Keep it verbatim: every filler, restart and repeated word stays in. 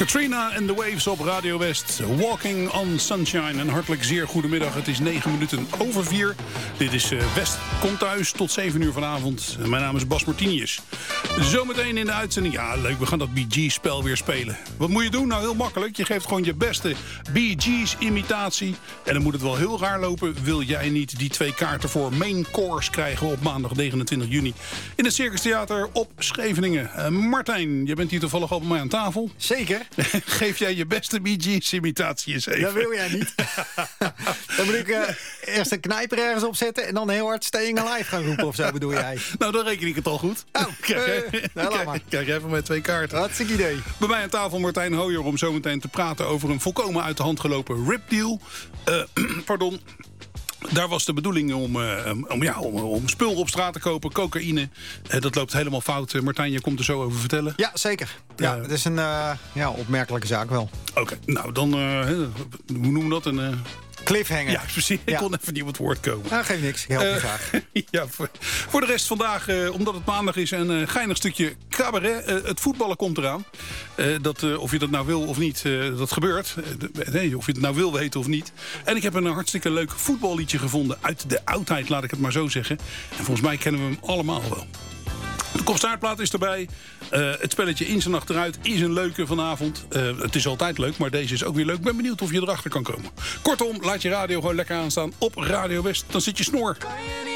Katrina and the Waves op Radio West. Walking on Sunshine. Een hartelijk zeer goedemiddag. Het is negen minuten over vier. Dit is uh, West komt thuis tot zeven uur vanavond. Mijn naam is Bas Martinius. Zometeen in de uitzending. Ja, leuk. We gaan dat Bee Gees spel weer spelen. Wat moet je doen? Nou, heel makkelijk. Je geeft gewoon je beste Bee Gees imitatie. En dan moet het wel heel raar lopen. Wil jij niet die twee kaarten voor Main Course krijgen op maandag negenentwintig juni in het Circus Theater op Scheveningen. Uh, Martijn, je bent hier toevallig al bij mij aan tafel. Zeker. Geef jij je beste Bee Gees imitatie eens even. Dat wil jij niet. Dan moet ik uh, eerst een knijper ergens opzetten en dan heel hard Staying Alive gaan roepen of zo, bedoel jij? Nou, dan reken ik het al goed. Oh, krijg, uh, nou, krijg, maar. krijg jij van mij twee kaarten. Hartstikke idee. Bij mij aan tafel Martijn Hooyer om zo meteen te praten over een volkomen uit de hand gelopen ripdeal. Uh, pardon. Daar was de bedoeling om, uh, om, ja, om, om spul op straat te kopen, cocaïne. Uh, dat loopt helemaal fout. Uh, Martijn, je komt er zo over vertellen. Ja, zeker. Ja, uh, het is een uh, ja, opmerkelijke zaak wel. Oké, okay, nou dan, uh, hoe noemen we dat? Een... Uh... cliffhanger. Ja, precies. Ik ja. kon even niet op het woord komen. Nou, geef niks. Ik help je uh, graag. Ja, voor, voor de rest vandaag, uh, omdat het maandag is, een uh, geinig stukje cabaret. Uh, het voetballen komt eraan. Uh, dat, uh, of je dat nou wil of niet, uh, dat gebeurt. Uh, nee, of je het nou wil weten of niet. En ik heb een hartstikke leuk voetballiedje gevonden uit de oudheid, laat ik het maar zo zeggen. En volgens mij kennen we hem allemaal wel. De kopstaartplaat is erbij. Uh, het spelletje in zijn achteruit is een leuke vanavond. Uh, het is altijd leuk, maar deze is ook weer leuk. Ik ben benieuwd of je erachter kan komen. Kortom, laat je radio gewoon lekker aanstaan op Radio West. Dan zit je snor.